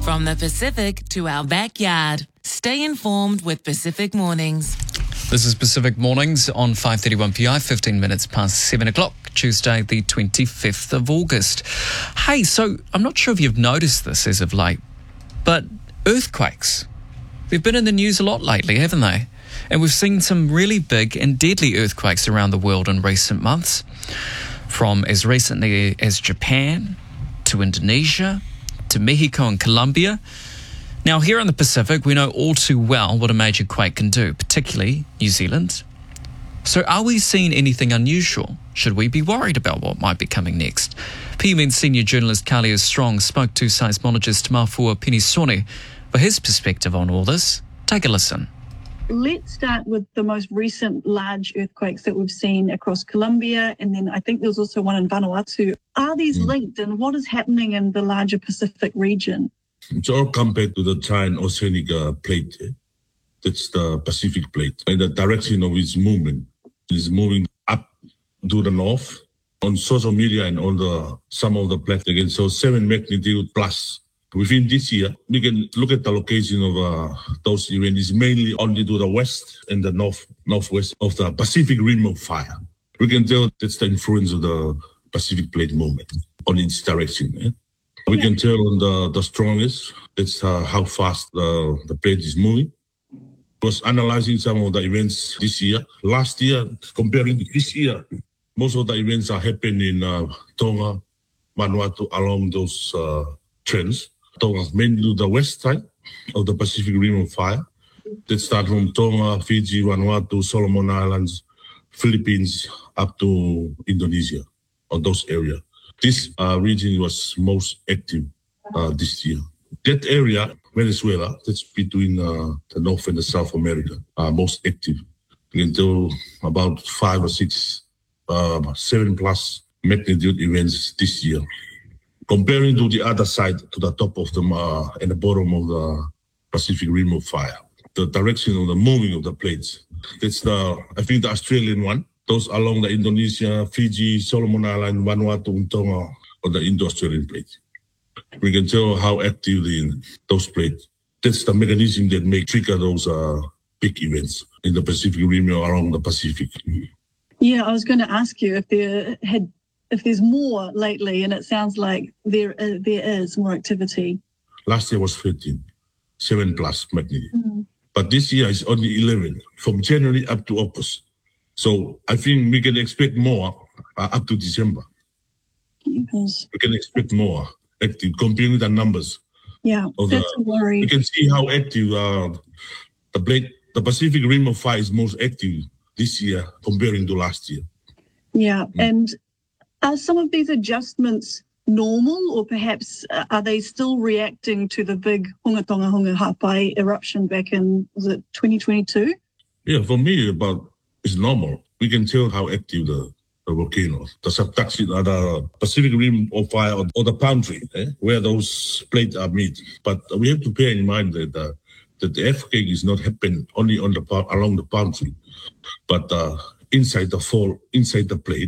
From the Pacific to our backyard. Stay informed with Pacific Mornings. This is Pacific Mornings on 5:31 PI, 15 minutes past 7 o'clock, Tuesday the 25th of August. Hey, so I'm not sure if you've noticed this as of late, but earthquakes, they've been in the news a lot lately, haven't they? And we've seen some really big and deadly earthquakes around the world in recent months, from as recently as Japan to Indonesia to Mexico and Colombia. Now, here in the Pacific, we know all too well what a major quake can do, particularly New Zealand. So are we seeing anything unusual? Should we be worried about what might be coming next? PMN senior journalist Kaleo Strong spoke to seismologist Mafua Penisone for his perspective on all this. Take a listen. Let's start with the most recent large earthquakes that we've seen across Colombia, and then I think there's also one in Vanuatu. Are these linked, and what is happening in the larger Pacific region? It's all compared to the giant oceanic plate. That's the Pacific plate. And the direction of its movement is moving up to the north. On social media and on some of the platforms, so 7 magnitude plus. Within this year, we can look at the location of those events mainly only to the west and the northwest of the Pacific Rim of Fire. We can tell that's the influence of the Pacific Plate movement on its direction. We can tell on the strongest, that's how fast the plate is moving. I was analyzing some of the events this year. Last year, comparing to this year, most of the events are happening in Tonga, Vanuatu, along those trends. Tonga, mainly to the west side of the Pacific Rim of Fire. That start from Tonga, Fiji, Vanuatu, Solomon Islands, Philippines, up to Indonesia, or those areas. This region was most active this year. That area, Venezuela, that's between the North and the South America, are most active. You can tell about 5 or 6, 7 plus magnitude events this year. Comparing to the other side, to the top of the and the bottom of the Pacific Rim of Fire, the direction of the moving of the plates. That's I think the Australian one. Those along the Indonesia, Fiji, Solomon Island, Vanuatu, and Tonga, or the Indo-Australian plate. We can tell how active those plates. That's the mechanism that may trigger those big events in the Pacific Rim or along the Pacific. Yeah, I was going to ask you if there's more lately, and it sounds like there is more activity. Last year was 13, 7 plus magnitude. But this year is only 11, from January up to August. So I think we can expect more up to December. Yes. We can expect more active, comparing the numbers. Yeah, that's a worry. We can see how active the Pacific Rim of Fire is most active this year comparing to last year. Yeah, and are some of these adjustments normal, or perhaps are they still reacting to the big Hunga Tonga Hunga Hapai eruption back in, was it 2022? Yeah, for me, it's normal. We can tell how active the volcano, the subduction, the Pacific Rim of Fire, or the palm tree, where those plates are made. But we have to bear in mind that the earthquake is not happening only along the palm tree, but inside the plate.